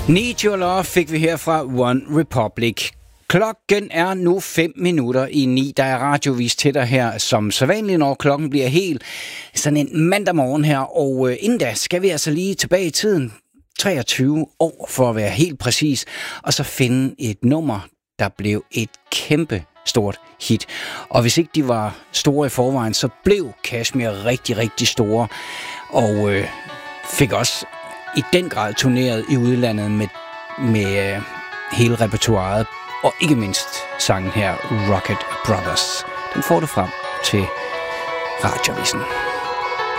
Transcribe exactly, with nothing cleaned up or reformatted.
Need Your Love fik vi her fra One Republic. Klokken er nu fem minutter i ni. Der er radiovis til dig her, som sædvanligt, når klokken bliver helt sådan en mandag morgen her. Og øh, inden da skal vi altså lige tilbage i tiden, treogtyve år for at være helt præcis, og så finde et nummer, der blev et kæmpe stort hit. Og hvis ikke de var store i forvejen, så blev Kashmir rigtig, rigtig store, og øh, fik også i den grad turneret i udlandet med, med øh, hele repertoiret, og ikke mindst sangen her, Rocket Brothers. Den får du frem til Radiovisen.